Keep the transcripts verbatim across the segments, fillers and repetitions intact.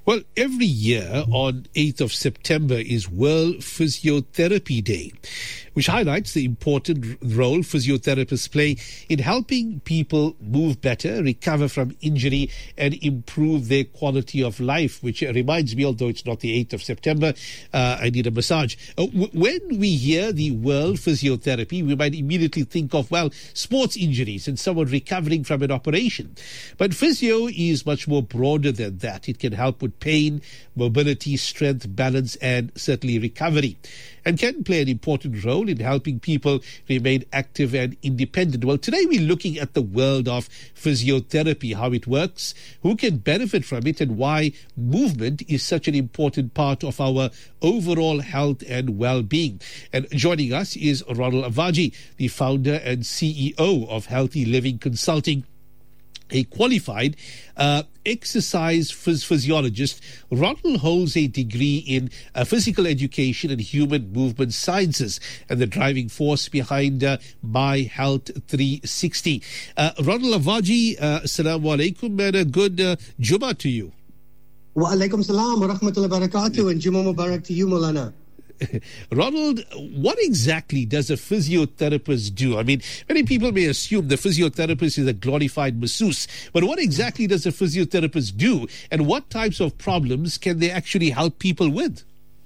Well, every year on eighth of September is World Physiotherapy Day, which highlights the important role physiotherapists play in helping people move better, recover from injury, and improve their quality of life, which reminds me, although it's not the eighth of September, uh, I need a massage. Uh, w- when we hear the World Physiotherapy, we might immediately think of, well, sports injuries and someone recovering from an operation. But physio is much more broader than that. It can help with pain, mobility, strength, balance, and certainly recovery, and can play an important role in helping people remain active and independent. Well, today we're looking at the world of physiotherapy, how it works, who can benefit from it, and why movement is such an important part of our overall health and well-being. And joining us is Ronald Avaji, the founder and C E O of Healthy Living Consulting, a qualified uh, exercise phys- physiologist. Ronald holds a degree in uh, physical education and human movement sciences, and the driving force behind uh, My Health three sixty. Uh, Ronald Avaji, uh, assalamu alaikum, and a good uh, Jummah to you. Wa alaikum salam wa rahmatullahi wa barakatuh, and Jummah Mubarak to you, Maulana. Ronald, what exactly does a physiotherapist do? I mean, many people may assume the physiotherapist is a glorified masseuse, but what exactly does a physiotherapist do, and what types of problems can they actually help people with?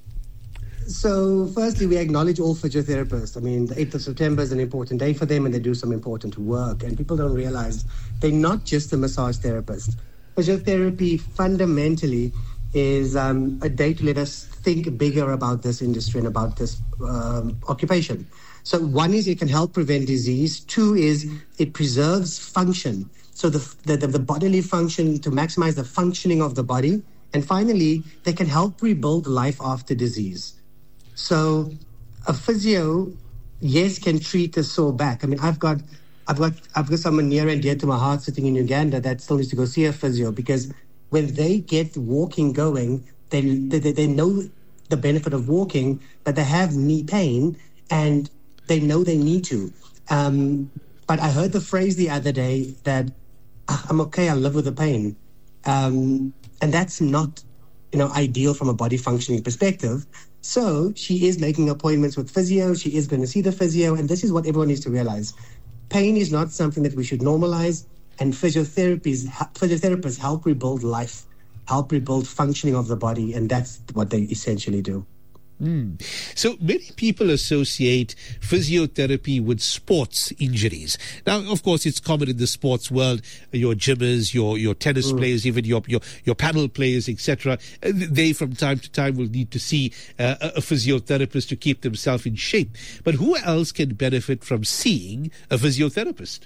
So, firstly, we acknowledge all physiotherapists. I mean, the eighth of September is an important day for them, and they do some important work, and people don't realize they're not just a massage therapist. Physiotherapy fundamentally is um, a day to let us think bigger about this industry and about this um, occupation. So one is it can help prevent disease. Two is it preserves function. So the, the, the bodily function, to maximize the functioning of the body. And finally, they can help rebuild life after disease. So a physio, yes, can treat a sore back. I mean, I've got I've got I've got someone near and dear to my heart sitting in Uganda that still needs to go see a physio, because when they get walking going, they, they they know the benefit of walking, but they have knee pain and they know they need to. Um, but I heard the phrase the other day that I'm okay, I'll live with the pain. Um, and that's not, you know, ideal from a body functioning perspective. So she is making appointments with physio. She is going to see the physio. And this is what everyone needs to realize. Pain is not something that we should normalize. And physiotherapies, physiotherapists help rebuild life, help rebuild functioning of the body, and that's what they essentially do. Mm. So many people associate physiotherapy with sports injuries. Now, of course, it's common in the sports world. Your gymmers, your your tennis mm. players, even your your your paddle players, et cetera. They, from time to time, will need to see uh, a physiotherapist to keep themselves in shape. But who else can benefit from seeing a physiotherapist?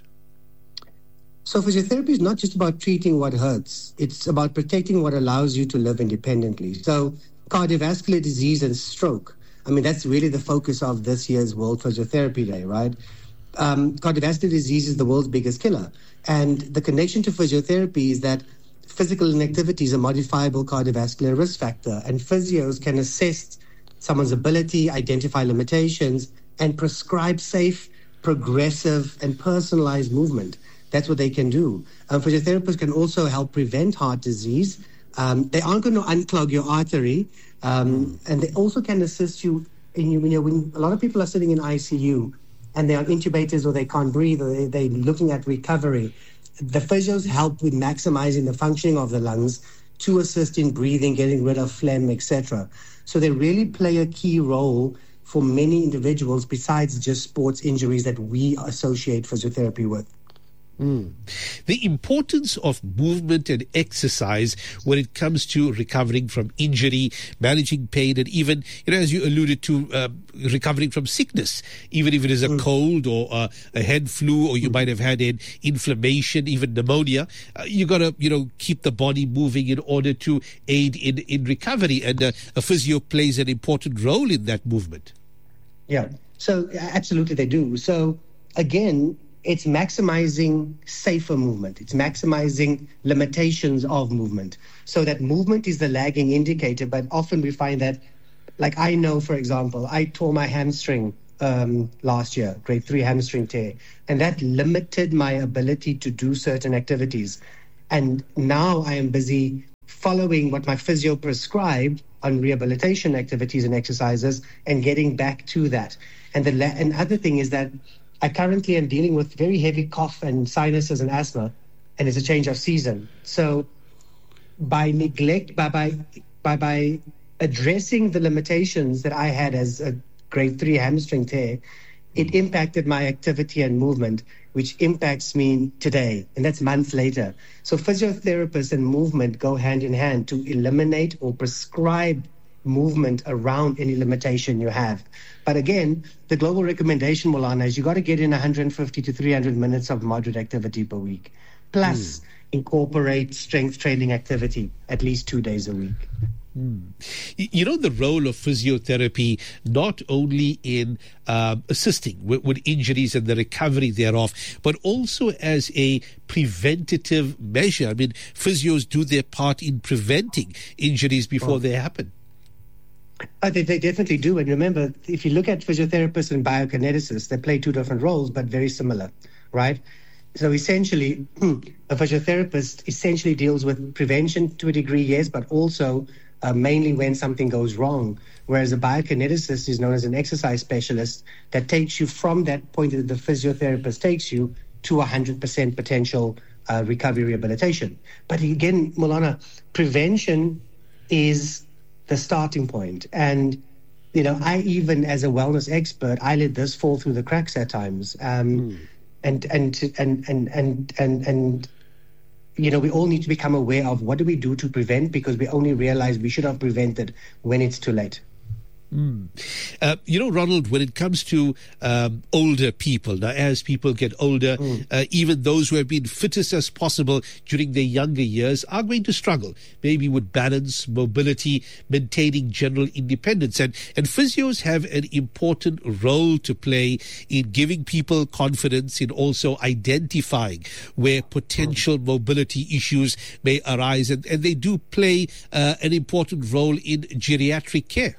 So physiotherapy is not just about treating what hurts. It's about protecting what allows you to live independently. So cardiovascular disease and stroke, I mean, that's really the focus of this year's World Physiotherapy Day, right? Um, cardiovascular disease is the world's biggest killer. And the connection to physiotherapy is that physical inactivity is a modifiable cardiovascular risk factor. And physios can assess someone's ability, identify limitations, and prescribe safe, progressive, and personalized movement. That's what they can do. Um, physiotherapists can also help prevent heart disease. Um, they aren't going to unclog your artery. Um, and they also can assist you in, you know, when a lot of people are sitting in I C U and they're on incubators or they can't breathe or they, they're looking at recovery. The physios help with maximizing the functioning of the lungs to assist in breathing, getting rid of phlegm, et cetera. So they really play a key role for many individuals besides just sports injuries that we associate physiotherapy with. Mm. The importance of movement and exercise when it comes to recovering from injury, managing pain, and even, you know, as you alluded to, uh, recovering from sickness, even if it is a mm. cold or uh, a head flu, or you mm. might have had an inflammation, even pneumonia. Uh, you got to, you know, keep the body moving in order to aid in, in recovery, and uh, a physio plays an important role in that movement. Yeah, so absolutely they do. So again, it's maximizing safer movement. It's maximizing limitations of movement. So that movement is the lagging indicator, but often we find that, like I know, for example, I tore my hamstring um, last year, grade three hamstring tear, and that limited my ability to do certain activities. And now I am busy following what my physio prescribed on rehabilitation activities and exercises and getting back to that. And the la- and other thing is that I currently am dealing with very heavy cough and sinuses and asthma, and it's a change of season. So by neglect, by by by, by addressing the limitations that I had as a grade three hamstring tear, it impacted my activity and movement, which impacts me today, and that's months later. So physiotherapists and movement go hand in hand to eliminate or prescribe movement around any limitation you have. But again, the global recommendation, Molana, is you got to get in one hundred fifty to three hundred minutes of moderate activity per week, plus mm. incorporate strength training activity at least two days a week. Hmm. You know, the role of physiotherapy, not only in uh, assisting with, with injuries and the recovery thereof, but also as a preventative measure. I mean, physios do their part in preventing injuries before oh. they happen. Uh, they, they definitely do. And remember, if you look at physiotherapists and biokineticists, they play two different roles, but very similar, right? So essentially, a physiotherapist essentially deals with prevention to a degree, yes, but also Uh, mainly when something goes wrong, whereas a biokineticist is known as an exercise specialist that takes you from that point that the physiotherapist takes you to one hundred percent potential uh, recovery rehabilitation. But again, Molana, prevention is the starting point. And, you know, I even as a wellness expert, I let this fall through the cracks at times. Um, mm. and, and, and, and, and, and, and, you know, we all need to become aware of what do we do to prevent, because we only realize we should have prevented when it's too late. Mm. Uh, you know, Ronald, when it comes to um, older people, now as people get older, mm. uh, even those who have been fittest as possible during their younger years are going to struggle, maybe with balance, mobility, maintaining general independence. And, and physios have an important role to play in giving people confidence, in also identifying where potential mm. mobility issues may arise. And, and they do play uh, an important role in geriatric care.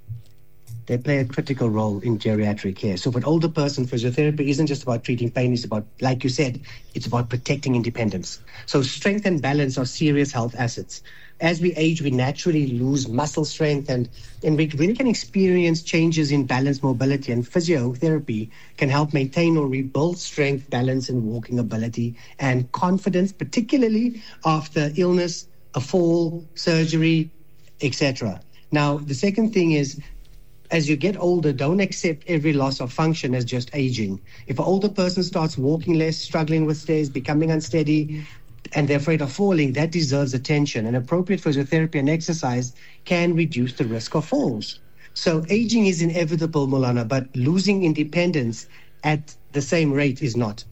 They play a critical role in geriatric care. So for an older person, physiotherapy isn't just about treating pain. It's about, like you said, it's about protecting independence. So strength and balance are serious health assets. As we age, we naturally lose muscle strength, and, and we really can experience changes in balance, mobility, and physiotherapy can help maintain or rebuild strength, balance, and walking ability and confidence, particularly after illness, a fall, surgery, et cetera. Now, the second thing is, as you get older, don't accept every loss of function as just aging. If an older person starts walking less, struggling with stairs, becoming unsteady, and they're afraid of falling, that deserves attention. And appropriate physiotherapy and exercise can reduce the risk of falls. So aging is inevitable, Molana, but losing independence at the same rate is not.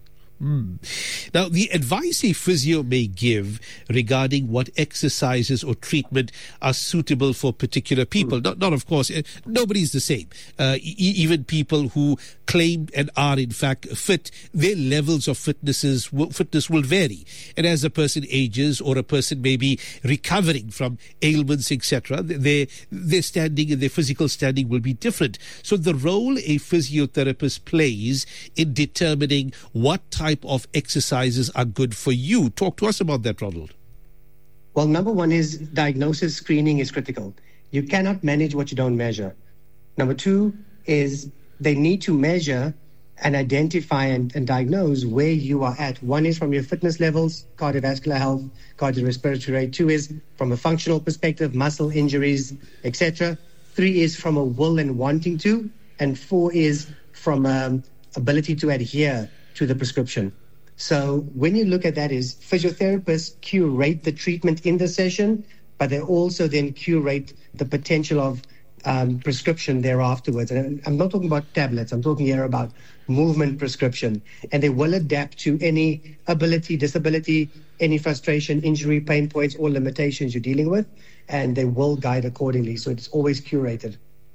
Mm. Now, the advice a physio may give regarding what exercises or treatment are suitable for particular people, not, not of course, nobody's the same. Uh, e- even people who claim and are in fact fit, their levels of fitnesses will, fitness will vary. And as a person ages, or a person may be recovering from ailments, et cetera, their, their standing and their physical standing will be different. So the role a physiotherapist plays in determining what type of exercises are good for you. Talk to us about that, Ronald. Well, number one is diagnosis screening is critical. You cannot manage what you don't measure. Number two is they need to measure and identify and, and diagnose where you are at. One is from your fitness levels, cardiovascular health, cardiorespiratory rate. Two is from a functional perspective, muscle injuries, et cetera. Three is from a will and wanting to. And four is from um, ability to adhere to the prescription. So when you look at that, is physiotherapists curate the treatment in the session, but they also then curate the potential of um, prescription there afterwards. And I'm not talking about tablets, I'm talking here about movement prescription. And they will adapt to any ability, disability, any frustration, injury, pain points, or limitations you're dealing with, and they will guide accordingly. So it's always curated.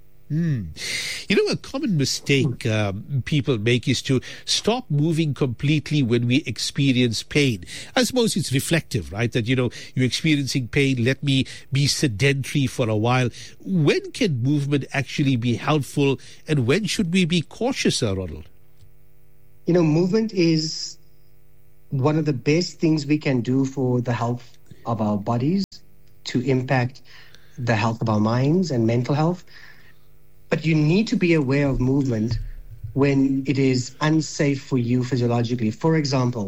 Mm. You know, a common mistake um, people make is to stop moving completely when we experience pain. I suppose it's reflective, right? That, you know, you're experiencing pain, let me be sedentary for a while. When can movement actually be helpful, and when should we be cautious, uh, Ronald? You know, movement is one of the best things we can do for the health of our bodies to impact the health of our minds and mental health. But you need to be aware of movement when it is unsafe for you physiologically. For example,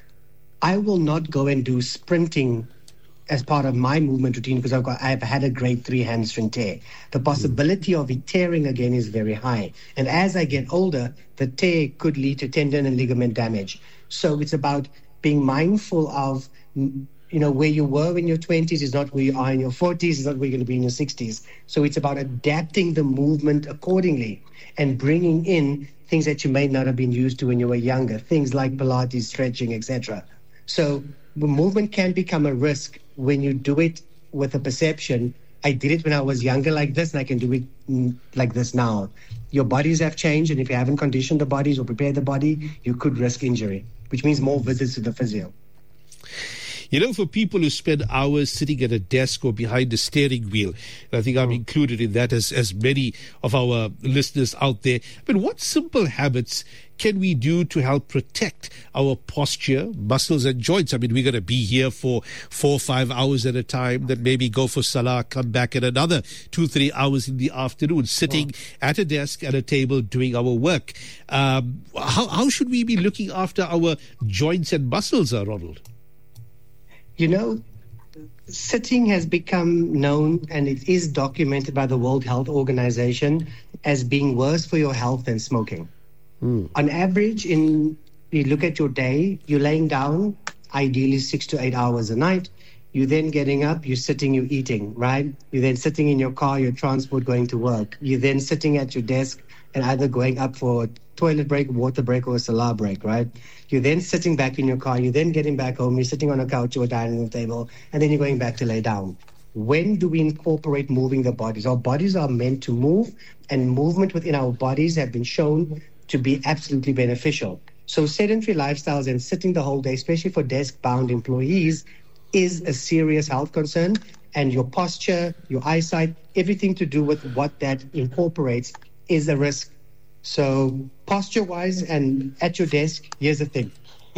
I will not go and do sprinting as part of my movement routine because I've got I've had a grade three hamstring tear. The possibility of it tearing again is very high. And as I get older, the tear could lead to tendon and ligament damage. So it's about being mindful of, you know, where you were in your twenties is not where you are in your forties, is not where you're going to be in your sixties. So it's about adapting the movement accordingly and bringing in things that you may not have been used to when you were younger, things like Pilates, stretching, et cetera. So movement can become a risk when you do it with a perception, I did it when I was younger like this, and I can do it like this now. Your bodies have changed, and if you haven't conditioned the bodies or prepared the body, you could risk injury, which means more visits to the physio. You know, for people who spend hours sitting at a desk or behind a steering wheel, and I think I'm included in that as, as many of our listeners out there, I mean, what simple habits can we do to help protect our posture, muscles and joints? I mean, we're going to be here for four or five hours at a time, then maybe go for salah, come back at another two, three hours in the afternoon, sitting wow. at a desk, at a table, doing our work. Um, how, how should we be looking after our joints and muscles, uh, Ronald? You know, sitting has become known, and it is documented by the World Health Organization as being worse for your health than smoking. Mm. On average, in you look at your day, you're laying down, ideally six to eight hours a night. You're then getting up, you're sitting, you're eating, right? You're then sitting in your car, your transport, going to work. You're then sitting at your desk and either going up for a toilet break, water break, or a salah break, right? You're then sitting back in your car, you're then getting back home, you're sitting on a couch or a dining room table, and then you're going back to lay down. When do we incorporate moving the bodies? Our bodies are meant to move, and movement within our bodies have been shown to be absolutely beneficial. So sedentary lifestyles and sitting the whole day, especially for desk-bound employees, is a serious health concern, and your posture, your eyesight, everything to do with what that incorporates is a risk. So posture-wise and at your desk, here's the thing.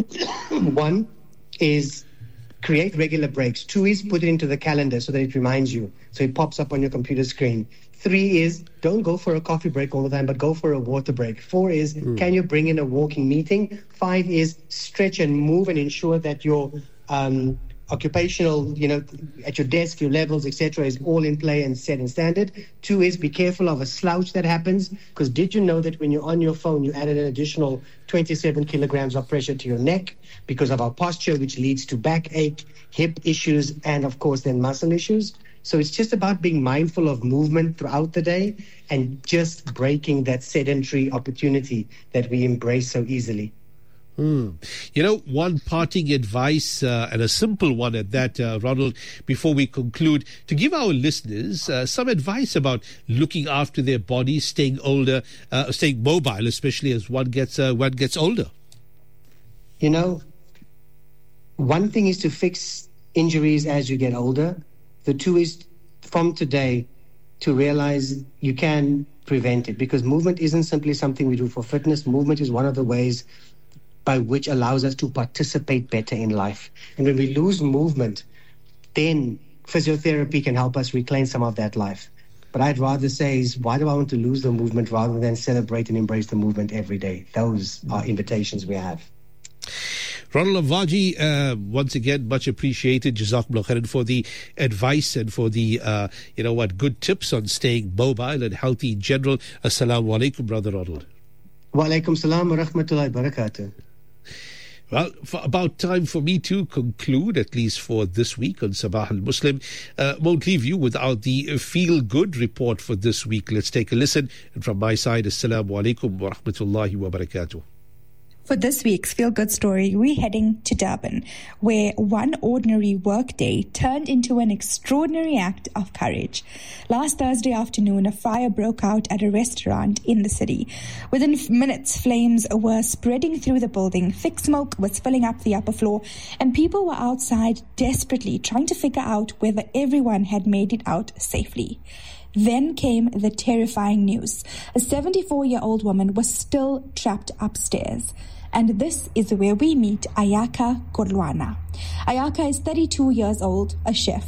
One is create regular breaks. Two is put it into the calendar so that it reminds you, so it pops up on your computer screen. Three is don't go for a coffee break all the time, but go for a water break. Four is mm. can you bring in a walking meeting? Five is stretch and move and ensure that your um, occupational, you know, at your desk, your levels, et cetera, is all in play and set and standard. Two is be careful of a slouch that happens, because did you know that when you're on your phone, you added an additional twenty-seven kilograms of pressure to your neck because of our posture, which leads to backache, hip issues, and of course then muscle issues. So it's just about being mindful of movement throughout the day and just breaking that sedentary opportunity that we embrace so easily. Mm. You know, one parting advice, uh, and a simple one at that, uh, Ronald, before we conclude, to give our listeners uh, some advice about looking after their bodies, staying older, uh, staying mobile, especially as one gets uh, one gets older. You know, one thing is to fix injuries as you get older. The two is from today to realize you can prevent it, because movement isn't simply something we do for fitness. Movement is one of the ways by which allows us to participate better in life. And when we lose movement, then physiotherapy can help us reclaim some of that life. But I'd rather say is, why do I want to lose the movement rather than celebrate and embrace the movement every day? Those are invitations we have. Ronald Lavaji, uh, once again, much appreciated. Jazakumullah khairan for the advice and for the, uh, you know what, good tips on staying mobile and healthy in general. Assalamu alaikum, Brother Ronald. Wa alaikum salam wa rahmatullahi wa barakatuh. Well, for about time for me to conclude, at least for this week on Sabah al-Muslim. Uh, won't leave you without the feel-good report for this week. Let's take a listen. And from my side, Assalamu alaikum wa rahmatullahi wa barakatuh. For this week's feel-good story, we're heading to Durban, where one ordinary workday turned into an extraordinary act of courage. Last Thursday afternoon, a fire broke out at a restaurant in the city. Within minutes, flames were spreading through the building, thick smoke was filling up the upper floor, and people were outside desperately trying to figure out whether everyone had made it out safely. Then came the terrifying news. A seventy-four-year-old woman was still trapped upstairs. And this is where we meet Ayaka Kurlwana. Ayaka is thirty-two years old, a chef.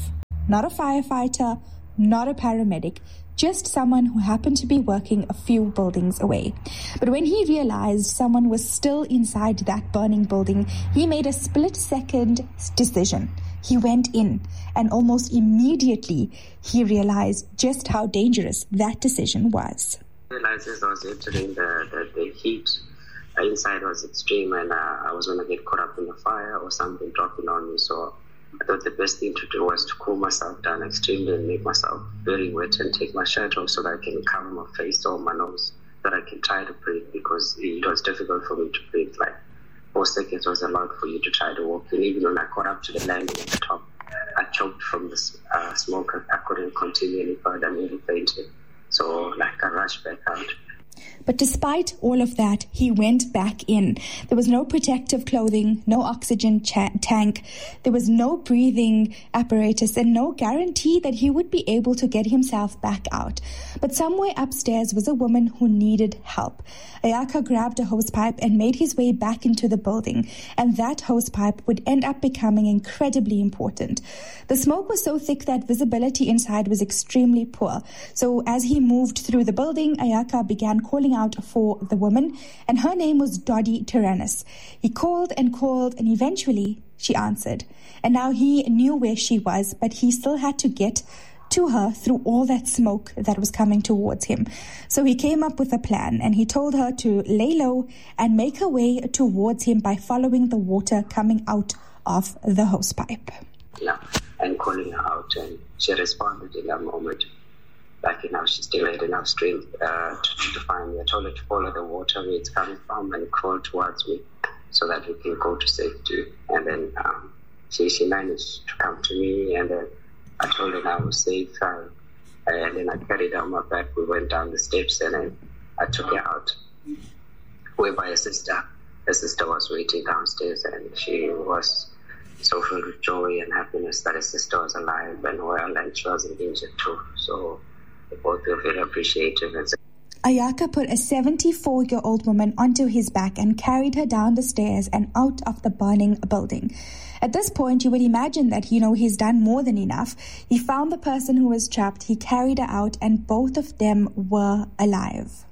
not a firefighter, not a paramedic, just someone who happened to be working a few buildings away. But when he realized someone was still inside that burning building, he made a split-second decision. He went in, and almost immediately he realized just how dangerous that decision was. I realized as I was entering the, the, the heat, inside was extreme, and uh, I was going to get caught up in the fire or something dropping on me. So I thought the best thing to do was to cool myself down extremely and make myself very wet and take my shirt off so that I can cover my face or my nose, that I can try to breathe, because it was difficult for me to breathe. Like four seconds was a lot for you to try to walk. And even when I got up to the landing at the top, I choked from the uh, smoke. I couldn't continue any further. I nearly fainted. So like I rushed back out. But despite all of that, he went back in. There was no protective clothing, no oxygen cha- tank. There was no breathing apparatus and no guarantee that he would be able to get himself back out. But somewhere upstairs was a woman who needed help. Ayaka grabbed a hosepipe and made his way back into the building. And that hosepipe would end up becoming incredibly important. The smoke was so thick that visibility inside was extremely poor. So as he moved through the building, Ayaka began calling out for the woman, and her name was Dodi Tyrannus. He called and called, and eventually she answered. And now he knew where she was, but he still had to get to her through all that smoke that was coming towards him. So he came up with a plan, and he told her to lay low and make her way towards him by following the water coming out of the hosepipe. Yeah, and calling her out, and she responded in that moment. Like, you know, she still had enough strength uh, to, to find me. I told her to follow the water where it's coming from and crawl towards me so that we can go to safety. And then um, she, she managed to come to me, and then I told her I was safe. Uh, and then I carried her on my back. We went down the steps, and then I took her out. Whereby her sister, her sister was waiting downstairs, and she was so filled with joy and happiness that her sister was alive and well, and she wasn't injured too. So both were very appreciative. Ayaka put a seventy-four-year-old woman onto his back and carried her down the stairs and out of the burning building. At this point, you would imagine that, you know, he's done more than enough. He found the person who was trapped, he carried her out, and both of them were alive.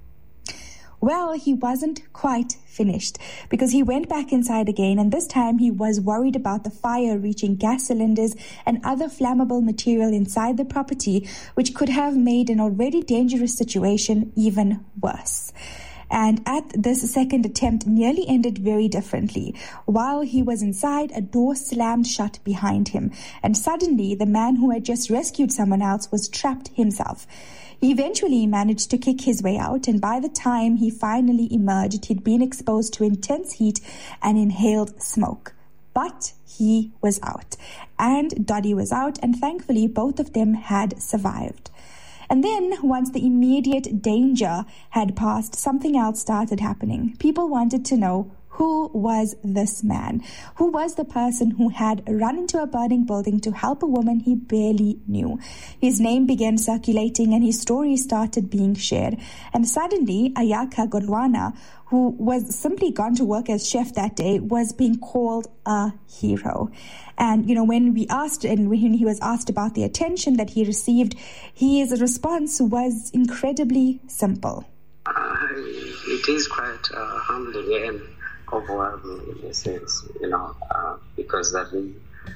Well, he wasn't quite finished, because he went back inside again, and this time he was worried about the fire reaching gas cylinders and other flammable material inside the property, which could have made an already dangerous situation even worse. And at this second attempt nearly ended very differently. While he was inside, a door slammed shut behind him, and suddenly the man who had just rescued someone else was trapped himself. He eventually managed to kick his way out, and by the time he finally emerged, he'd been exposed to intense heat and inhaled smoke. But he was out, and Dodi was out, and thankfully both of them had survived. And then, once the immediate danger had passed, something else started happening. People wanted to know, who was this man? Who was the person who had run into a burning building to help a woman he barely knew? His name began circulating, and his story started being shared. And suddenly, Ayaka Godwana, who was simply gone to work as chef that day, was being called a hero. And, you know, when we asked, and when he was asked about the attention that he received, his response was incredibly simple. Uh, it is quite uh, humbling and overwhelming in a sense, you know, uh, because I didn't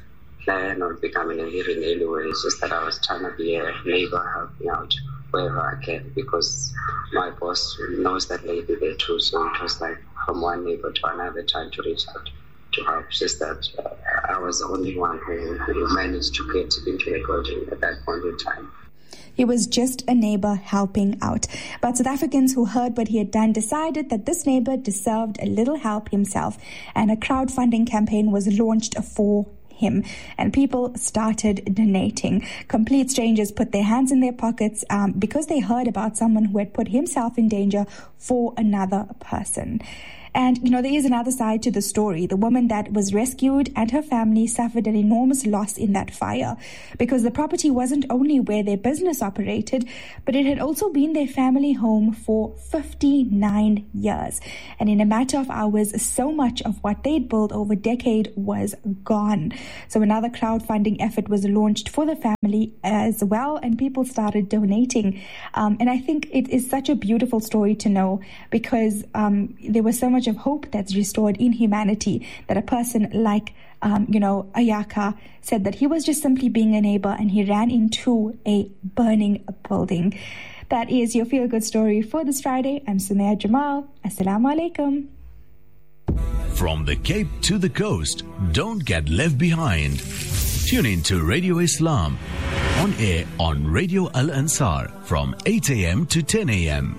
plan on becoming a hero in any way. It's just that I was trying to be a neighbor, helping out wherever I can, because my boss knows that lady there too. So it was like from one neighbor to another, trying to reach out to help. It's just that uh, I was the only one who, who managed to get into the building at that point in time. He was just a neighbor helping out. But South Africans who heard what he had done decided that this neighbor deserved a little help himself, and a crowdfunding campaign was launched for him, and people started donating. Complete strangers put their hands in their pockets um, because they heard about someone who had put himself in danger for another person. And, you know, there is another side to the story. The woman that was rescued and her family suffered an enormous loss in that fire because the property wasn't only where their business operated, but it had also been their family home for fifty-nine years. And in a matter of hours, so much of what they'd built over a decade was gone. So another crowdfunding effort was launched for the family as well, and people started donating. Um, and I think it is such a beautiful story to know because um, there was so much of hope that's restored in humanity that a person like, um, you know, Ayaka said that he was just simply being a neighbor and he ran into a burning building. That is your feel-good story for this Friday. I'm Sumaya Jamal. Assalamu alaikum. From the Cape to the coast, don't get left behind. Tune in to Radio Islam on air on Radio Al Ansar from eight a.m. to ten a.m.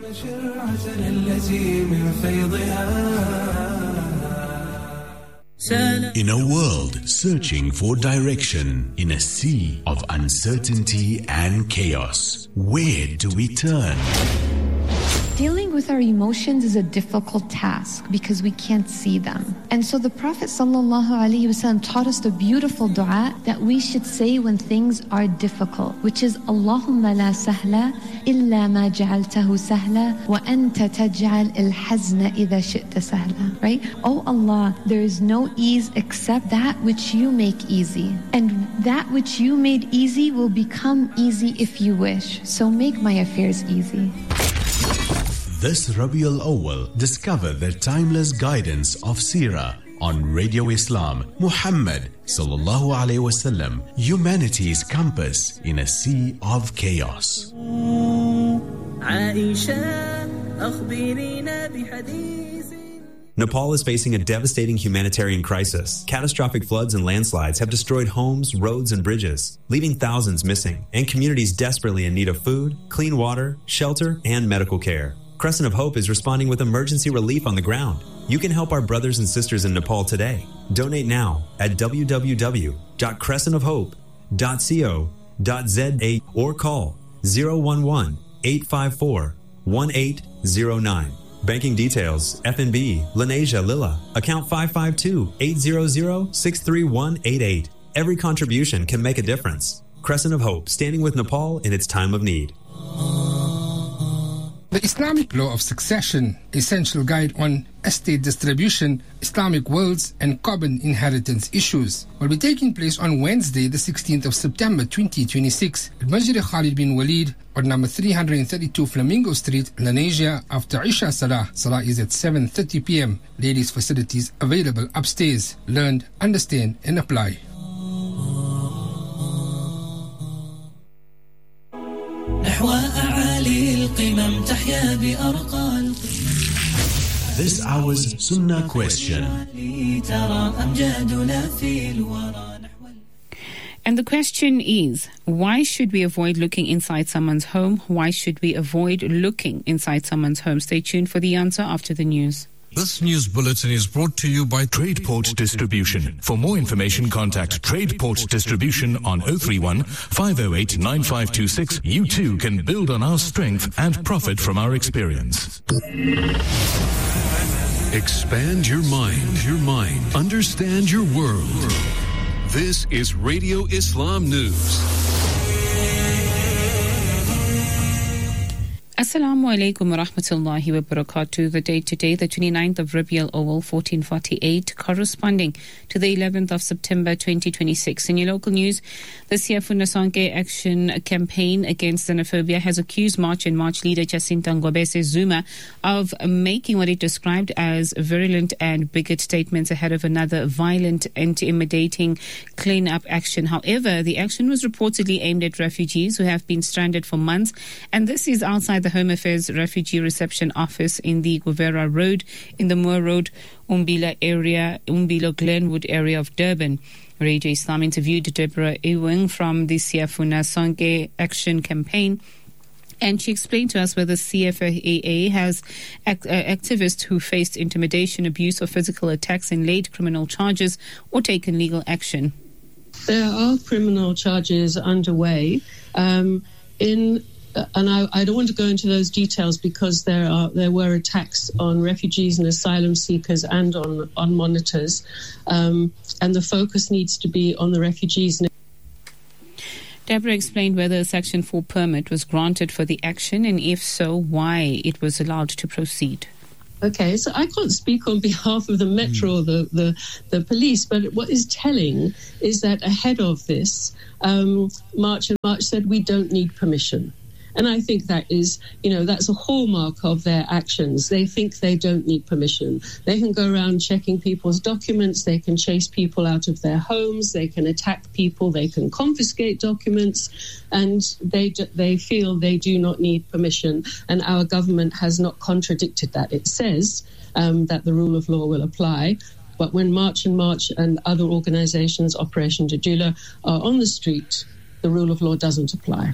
In a world searching for direction, in a sea of uncertainty and chaos, where do we turn? Dealing with our emotions is a difficult task because we can't see them. And so the Prophet ﷺ taught us the beautiful dua that we should say when things are difficult, which is Allahumma la sahla illa ma ja'altahu sahla wa anta taj'al al-hazna idha shi'ta sahla. Right? Oh Allah, there is no ease except that which you make easy. And that which you made easy will become easy if you wish. So make my affairs easy. This Rabiul Awwal, discover the timeless guidance of Seerah on Radio Islam. Muhammad sallallahu alaihi wasallam, humanity's compass in a sea of chaos. Nepal is facing a devastating humanitarian crisis. Catastrophic floods and landslides have destroyed homes, roads, and bridges, leaving thousands missing, and communities desperately in need of food, clean water, shelter, and medical care. Crescent of Hope is responding with emergency relief on the ground. You can help our brothers and sisters in Nepal today. Donate now at w w w dot crescent of hope dot co dot z a or call zero one one, eight five four, one eight zero nine. Banking details, F N B, Lenasia Lilla, account five five two, eight zero zero, six three one eight eight. Every contribution can make a difference. Crescent of Hope, standing with Nepal in its time of need. The Islamic Law of Succession, Essential Guide on Estate Distribution, Islamic Wills and Carbon Inheritance Issues, will be taking place on Wednesday, the sixteenth of September twenty twenty-six at Masjid Khalid bin Walid or number three thirty-two Flamingo Street, Lenasia, after Isha Salah. Salah is at seven thirty p.m. Ladies' facilities available upstairs. Learn, understand and apply. This hour's Sunnah question. And the question is, why should we avoid looking inside someone's home? Why should we avoid looking inside someone's home? Stay tuned for the answer after the news. This news bulletin is brought to you by TradePort Distribution. For more information, contact TradePort Distribution on zero three one, five zero eight, nine five two six. You too can build on our strength and profit from our experience. Expand your mind, your mind. Understand your world. This is Radio Islam News. Assalamu alaikum wa rahmatullahi wa barakatuh. The date today, the twenty-ninth of Rabiul Awwal, fourteen forty-eight, corresponding to the eleventh of September twenty twenty-six. In your local news, the Siafuna Sonke Action Campaign Against Xenophobia has accused March and March leader Jacinta Ngobese Zuma of making what it described as virulent and bigot statements ahead of another violent, intimidating clean-up action. However, the action was reportedly aimed at refugees who have been stranded for months, and this is outside the Home Affairs Refugee Reception Office in the Guevara Road in the Moore Road, Umbila area, Umbilo Glenwood area of Durban. Radio Islam interviewed Deborah Ewing from the Siafuna Sonke Action Campaign, and she explained to us whether C F A A has act, uh, activists who faced intimidation, abuse or physical attacks and laid criminal charges or taken legal action. There are criminal charges underway. Um, in and I, I don't want to go into those details because there are there were attacks on refugees and asylum seekers and on, on monitors, um, and the focus needs to be on the refugees. Deborah explained whether a Section four permit was granted for the action, and if so, why it was allowed to proceed. Okay, so I can't speak on behalf of the Metro or the, the, the police, but what is telling is that ahead of this, um, March and March said we don't need permission. And I think that is, you know, that's a hallmark of their actions. They think they don't need permission. They can go around checking people's documents. They can chase people out of their homes. They can attack people. They can confiscate documents. And they they feel they do not need permission. And our government has not contradicted that. It says um, that the rule of law will apply. But when March and March and other organizations, Operation Jadula, are on the street, the rule of law doesn't apply.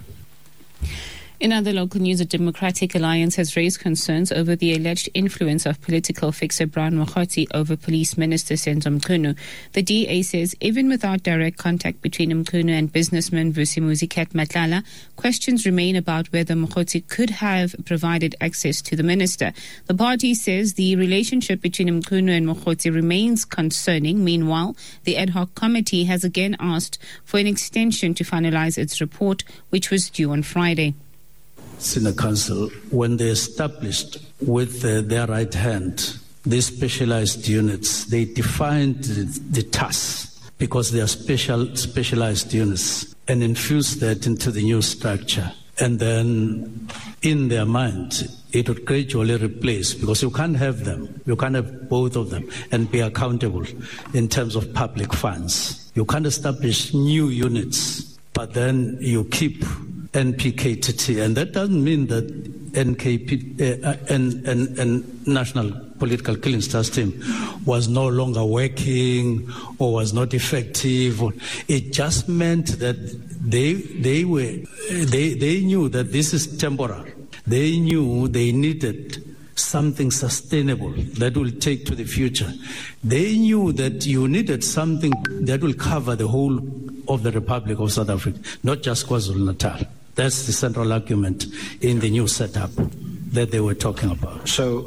In other local news, the Democratic Alliance has raised concerns over the alleged influence of political fixer Brian Mokgotsi over Police Minister Senzo Mchunu. The D A says even without direct contact between Mchunu and businessman Vusimuzi Ket Matlala, questions remain about whether Mokgotsi could have provided access to the minister. The party says the relationship between Mchunu and Mokgotsi remains concerning. Meanwhile, the ad hoc committee has again asked for an extension to finalize its report, which was due on Friday. Senior Council, when they established with uh, their right hand these specialized units, they defined the, the tasks because they are special, specialized units, and infused that into the new structure. And then in their mind, it would gradually replace, because you can't have them, you can't have both of them and be accountable in terms of public funds. You can't establish new units, but then you keep N P K T T, and that doesn't mean that N K P uh, and, and, and National Political Killings Task Team was no longer working or was not effective. It just meant that they they were they they knew that this is temporary. They knew they needed something sustainable that will take to the future. They knew that you needed something that will cover the whole of the Republic of South Africa, not just KwaZulu-Natal. That's the central argument in the new setup that they were talking about. So,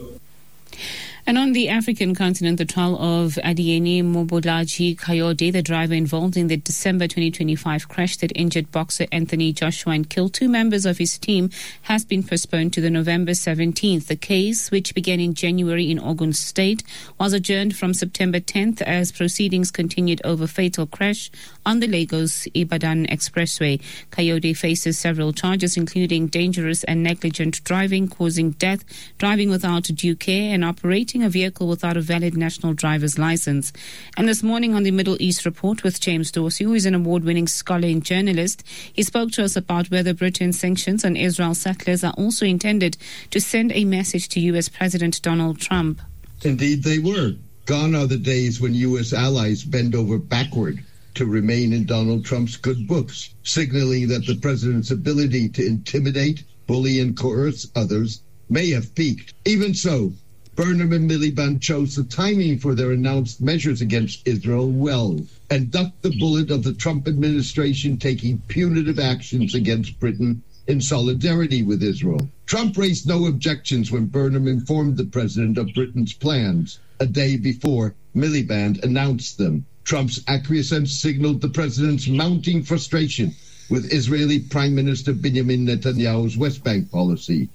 and on the African continent, the trial of Adieni Mobolaji Kayode, the driver involved in the December twenty twenty-five crash that injured boxer Anthony Joshua and killed two members of his team, has been postponed to the November seventeenth. The case, which began in January in Ogun State, was adjourned from September tenth as proceedings continued over fatal crash on the Lagos-Ibadan Expressway. Kayode faces several charges, including dangerous and negligent driving, causing death, driving without due care, and operating a vehicle without a valid national driver's license. And this morning on the Middle East Report with James Dorsey, who is an award-winning scholar and journalist, he spoke to us about whether Britain's sanctions on Israel settlers are also intended to send a message to U S President Donald Trump. Indeed, they were. Gone are the days when U S allies bend over backward to remain in Donald Trump's good books, signaling that the president's ability to intimidate, bully, and coerce others may have peaked. Even so, Burnham and Miliband chose the timing for their announced measures against Israel well and ducked the bullet of the Trump administration taking punitive actions against Britain in solidarity with Israel. Trump raised no objections when Burnham informed the president of Britain's plans a day before Miliband announced them. Trump's acquiescence signaled the president's mounting frustration with Israeli Prime Minister Benjamin Netanyahu's West Bank policy.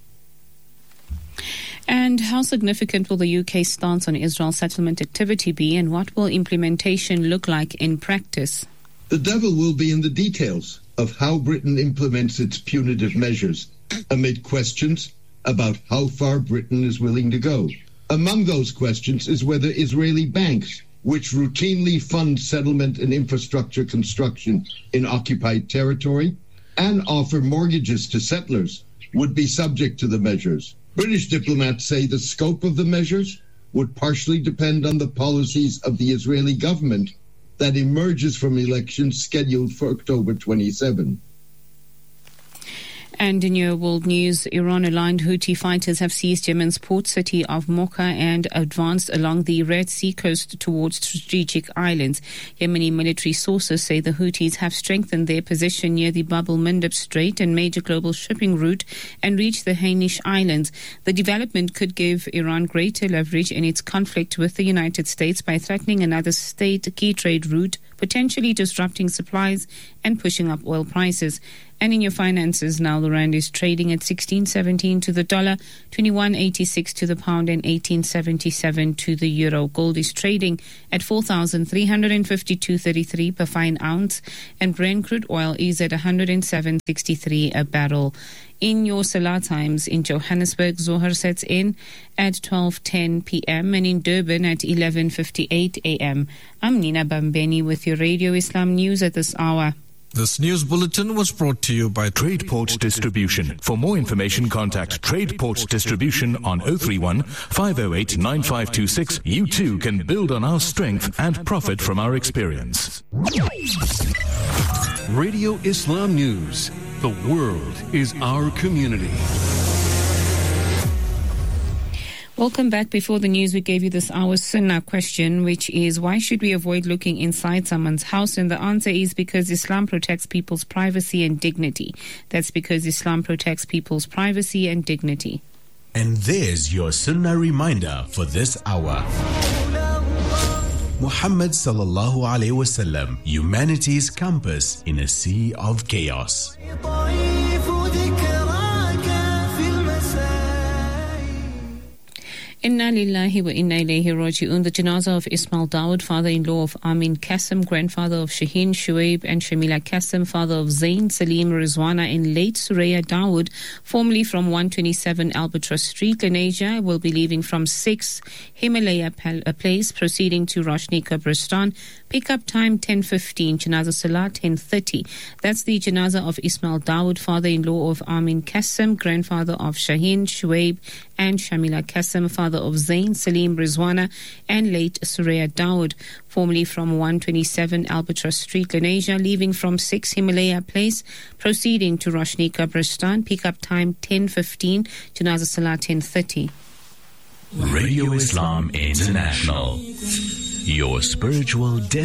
And how significant will the U K stance on Israel settlement activity be, and what will implementation look like in practice? The devil will be in the details of how Britain implements its punitive measures, amid questions about how far Britain is willing to go. Among those questions is whether Israeli banks, which routinely fund settlement and infrastructure construction in occupied territory and offer mortgages to settlers, would be subject to the measures. British diplomats say the scope of the measures would partially depend on the policies of the Israeli government that emerges from elections scheduled for October twenty-seventh. And in your world news, Iran-aligned Houthi fighters have seized Yemen's port city of Mocha and advanced along the Red Sea coast towards strategic islands. Yemeni military sources say the Houthis have strengthened their position near the Bab el-Mandeb Strait and major global shipping route and reached the Hanish Islands. The development could give Iran greater leverage in its conflict with the United States by threatening another state key trade route, potentially disrupting supplies and pushing up oil prices. And in your finances now, the rand is trading at sixteen seventeen to the dollar, twenty-one eighty-six to the pound and eighteen seventy-seven to the euro. Gold is trading at four thousand three hundred fifty-two point three three per fine ounce, and Brent crude oil is at one hundred seven sixty-three a barrel. In your Salah times, in Johannesburg, Zohar sets in at twelve ten p.m. and in Durban at eleven fifty-eight a.m. I'm Nina Bambeni with your Radio Islam News at this hour. This news bulletin was brought to you by TradePort Distribution. For more information, contact TradePort Distribution on oh three one, five oh eight, nine five two six. You too can build on our strength and profit from our experience. Radio Islam News. The world is our community. Welcome back. Before the news, we gave you this hour's Sunnah question, which is, why should we avoid looking inside someone's house? And the answer is because Islam protects people's privacy and dignity. That's because Islam protects people's privacy and dignity. And there's your Sunnah reminder for this hour. Muhammad sallallahu alaihi wasallam, humanity's compass in a sea of chaos. Inna lillahi wa inna ilayhi raji'un. The janazah of Ismail Dawood, father-in-law of Amin Qasim, grandfather of Shaheen Shuaib and Shamila Qasim, father of Zain Salim Rizwana and late Suraya Dawood, formerly from one twenty-seven Albatross Street, Lenasia, will be leaving from six Himalaya Place, proceeding to Roshni Kabristan. Pick-up time ten fifteen, janazah salah ten thirty. That's the janazah of Ismail Dawood, father-in-law of Amin Qasim, grandfather of Shaheen Shuaib and Shamila Qasim, father of Zain Salim Rizwana and late Suraya Dawood, formerly from one twenty-seven Albatross Street, Lenasia, leaving from six Himalaya Place, proceeding to Roshni Kabristan. Pick-up time ten fifteen, janazah salah ten thirty. Radio Islam International, your spiritual